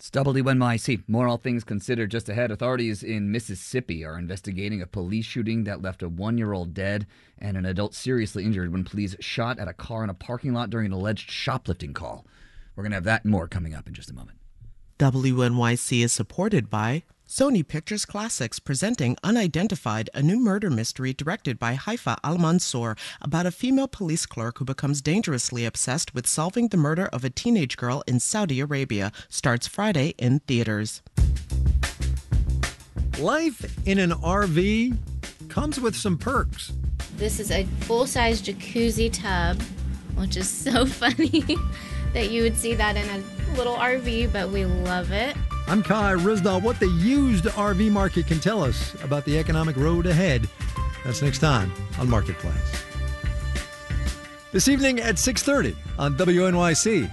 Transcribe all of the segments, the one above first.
It's WNYC. More All Things Considered just ahead. Authorities in Mississippi are investigating a police shooting that left a 1-year-old dead and an adult seriously injured when police shot at a car in a parking lot during an alleged shoplifting call. We're going to have that and more coming up in just a moment. WNYC is supported by Sony Pictures Classics, presenting Unidentified, a new murder mystery directed by Haifa Al-Mansour about a female police clerk who becomes dangerously obsessed with solving the murder of a teenage girl in Saudi Arabia. Starts Friday in theaters. Life in an RV comes with some perks. This is a full-size jacuzzi tub, which is so funny that you would see that in a little RV, but we love it. I'm Kai Rizdal. What the used RV market can tell us about the economic road ahead. That's next time on Marketplace. This evening at 6:30 on WNYC.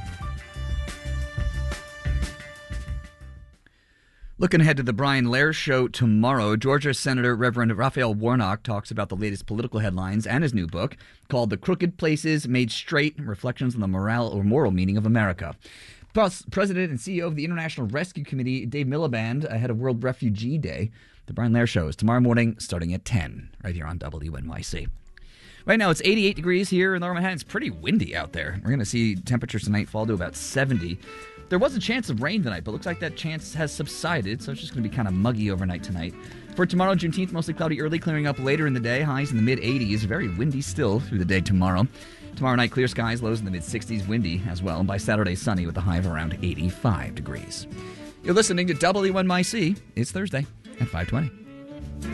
Looking ahead to the Brian Lehrer Show tomorrow, Georgia Senator Reverend Raphael Warnock talks about the latest political headlines and his new book called The Crooked Places Made Straight, Reflections on the Moral Meaning of America. Plus, President and CEO of the International Rescue Committee, Dave Miliband, ahead of World Refugee Day. The Brian Lehrer Show is tomorrow morning starting at 10, right here on WNYC. Right now, it's 88 degrees here in Lower Manhattan. It's pretty windy out there. We're going to see temperatures tonight fall to about 70. There was a chance of rain tonight, but looks like that chance has subsided, so it's just going to be kind of muggy overnight tonight. For tomorrow, Juneteenth, mostly cloudy early, clearing up later in the day. Highs in the mid-80s. Very windy still through the day tomorrow. Tomorrow night, clear skies, lows in the mid-60s, windy as well. And by Saturday, sunny with a high of around 85 degrees. You're listening to WNYC. It's Thursday at 5:20.